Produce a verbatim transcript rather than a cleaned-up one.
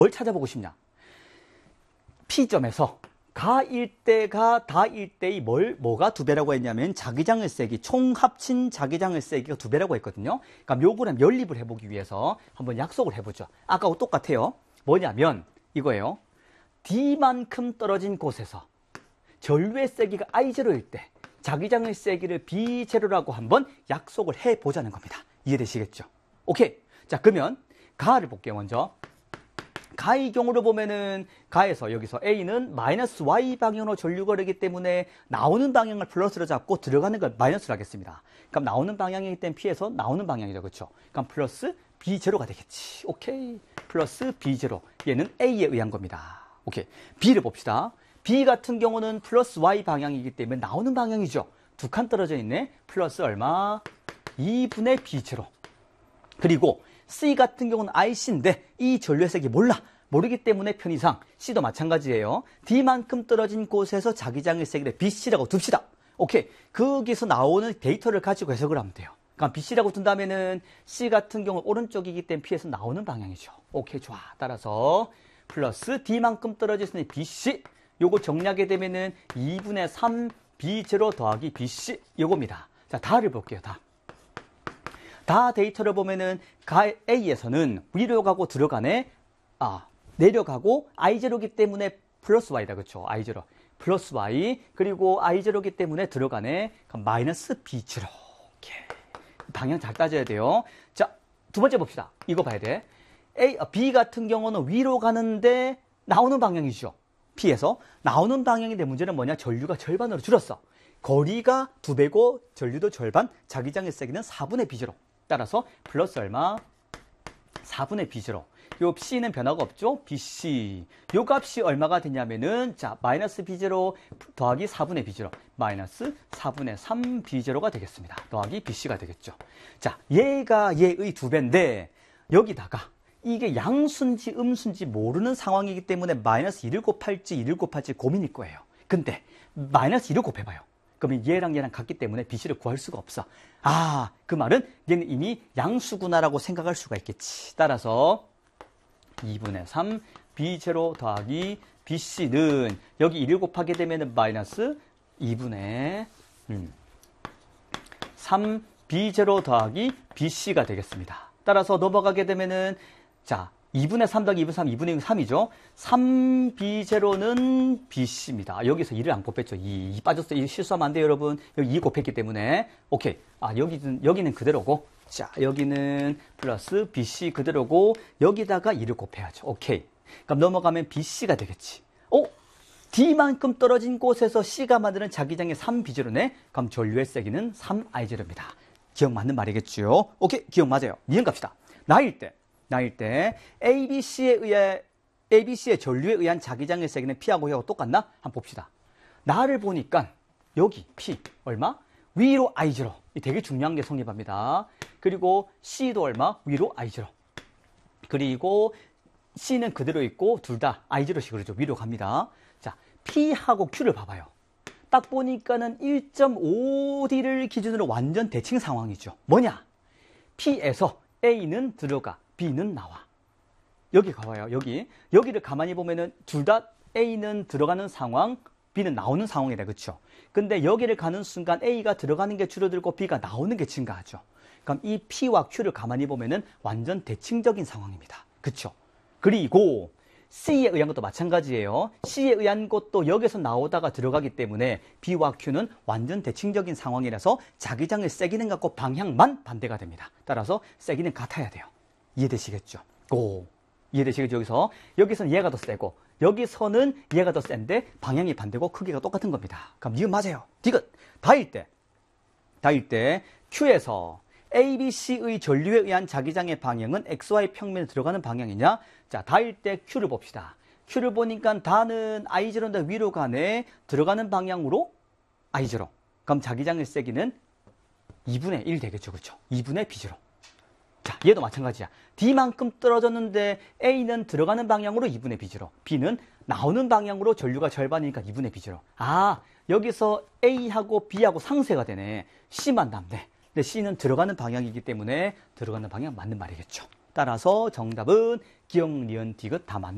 뭘 찾아보고 싶냐? P점에서 가일 때가 다일 때의 뭘, 뭐가 두 배라고 했냐면 자기장을 세기, 총 합친 자기장을 세기가 두 배라고 했거든요. 그러니까 요거는 연립을 해보기 위해서 한번 약속을 해보죠. 아까하고 똑같아요. 뭐냐면 이거예요. D만큼 떨어진 곳에서 전류의 세기가 아이 제로일 때 자기장의 세기를 비 제로라고 한번 약속을 해보자는 겁니다. 이해되시겠죠? 오케이. 자, 그러면 가를 볼게요, 먼저. 가의 경우를 보면은 가에서 여기서 A는 마이너스 Y 방향으로 전류가 흐르기 때문에 나오는 방향을 플러스로 잡고 들어가는 걸 마이너스로 하겠습니다. 그럼 나오는 방향이기 때문에 P에서 나오는 방향이죠. 그렇죠? 그럼 플러스 비 제로가 되겠지. 오케이. 플러스 비 제로. 얘는 A에 의한 겁니다. 오케이. B를 봅시다. B 같은 경우는 플러스 Y 방향이기 때문에 나오는 방향이죠. 두 칸 떨어져 있네. 플러스 얼마? 이분의 비 제로. 그리고 C 같은 경우는 아이씨인데 이 전류의 색이 몰라. 모르기 때문에 편의상 C도 마찬가지예요. D만큼 떨어진 곳에서 자기장의 세기를 비씨라고 둡시다. 오케이. 거기서 나오는 데이터를 가지고 해석을 하면 돼요. 그러니까 비씨라고 둔다면은 C 같은 경우는 오른쪽이기 때문에 P에서 나오는 방향이죠. 오케이, 좋아. 따라서 플러스 D만큼 떨어졌으니 비씨. 요거 정리하게 되면은 이분의 삼 비 제로 더하기 비씨. 요겁니다. 자, 다를 볼게요, 다. 다 데이터를 보면은 가 A에서는 위로 가고 들어가네. 아, 내려가고 아이 제로기 때문에 플러스 Y다. 그렇죠? 아이 제로. 플러스 Y. 그리고 아이 제로기 때문에 들어가네. 그럼 마이너스 비 제로. 오케이. 방향 잘 따져야 돼요. 자, 두 번째 봅시다. 이거 봐야 돼. A, B 같은 경우는 위로 가는데 나오는 방향이죠. P에서 나오는 방향인데 문제는 뭐냐? 전류가 절반으로 줄었어. 거리가 두 배고 전류도 절반, 자기장의 세기는 사분의 비 제로. 따라서 플러스 얼마? 사분의 비 제로. 요 C는 변화가 없죠? 비씨. 요 값이 얼마가 되냐면은 자, 마이너스 비 제로 더하기 사분의 비 제로. 마이너스 사분의 삼 비 제로가 되겠습니다. 더하기 비씨가 되겠죠. 자, 얘가 얘의 두 배인데 여기다가 이게 양수인지 음수인지 모르는 상황이기 때문에 마이너스 일을 곱할지 일을 곱할지 고민일 거예요. 근데 마이너스 일을 곱해봐요. 그러면 얘랑 얘랑 같기 때문에 비씨를 구할 수가 없어. 아, 그 말은 얘는 이미 양수구나라고 생각할 수가 있겠지. 따라서 이분의 삼 비 제로 더하기 비씨는 여기 일을 곱하게 되면 마이너스 이분의 음, 삼 비 제로 더하기 비씨가 되겠습니다. 따라서 넘어가게 되면은 자, 이분의 삼 더하기 이분의 삼, 이분의 삼이죠. 삼 비 제로는 비씨입니다. 여기서 이를 안 곱했죠. 이, 이 빠졌어요. 이 실수하면 안 돼요, 여러분. 여기 이 곱했기 때문에. 오케이. 아, 여기는, 여기는 그대로고. 자, 여기는 플러스 비씨 그대로고, 여기다가 이를 곱해야죠. 오케이. 그럼 넘어가면 비씨가 되겠지. 어? D만큼 떨어진 곳에서 C가 만드는 자기장의 삼 비 제로네? 그럼 전류의 세기는 삼 아이 제로입니다. 기억 맞는 말이겠죠? 오케이. 기억 맞아요. 니은 갑시다. 나일 때. 나일 때 에이비씨에 의해 에이비씨의 전류에 의한 자기장의 세기는 P하고 E하고 똑같나? 한번 봅시다. 나를 보니까 여기 P 얼마? 위로 아이 제로. 이 되게 중요한 게 성립합니다. 그리고 C도 얼마? 위로 아이 제로. 그리고 C는 그대로 있고 둘 다 아이 제로씩 그러죠. 위로 갑니다. 자, P하고 Q를 봐봐요. 딱 보니까는 일 점 오 디를 기준으로 완전 대칭 상황이죠. 뭐냐? P에서 A는 들어가, B는 나와. 여기 가봐요. 여기. 여기를 가만히 보면은 둘 다 A는 들어가는 상황, B는 나오는 상황이다. 그렇죠? 근데 여기를 가는 순간 A가 들어가는 게 줄어들고 B가 나오는 게 증가하죠. 그럼 이 P와 Q를 가만히 보면은 완전 대칭적인 상황입니다. 그렇죠? 그리고 C에 의한 것도 마찬가지예요. C에 의한 것도 여기서 나오다가 들어가기 때문에 B와 Q는 완전 대칭적인 상황이라서 자기장의 세기는 같고 방향만 반대가 됩니다. 따라서 세기는 같아야 돼요. 이해되시겠죠? 고. 이해되시겠죠? 여기서. 여기서는 얘가 더 세고 여기서는 얘가 더 센데 방향이 반대고 크기가 똑같은 겁니다. 그럼 이건 맞아요. 디귿. 다일 때. 다일 때 Q에서 에이비씨의 전류에 의한 자기장의 방향은 엑스와이 평면에 들어가는 방향이냐? 자, 다일 때 Q를 봅시다. Q를 보니까 다는 아이 제로인데 위로 가네. 들어가는 방향으로 아이 제로. 그럼 자기장의 세기는 이분의 일 되겠죠. 그렇죠? 이분의 비 제로. 자, 얘도 마찬가지야. D만큼 떨어졌는데 A는 들어가는 방향으로 이분의 비 제로. B는 나오는 방향으로 전류가 절반이니까 이분의 비 제로. 아, 여기서 A하고 B하고 상쇄가 되네. C만 남네. 근데 C는 들어가는 방향이기 때문에 들어가는 방향 맞는 말이겠죠. 따라서 정답은 기억, 니은, 디귿 다 맞는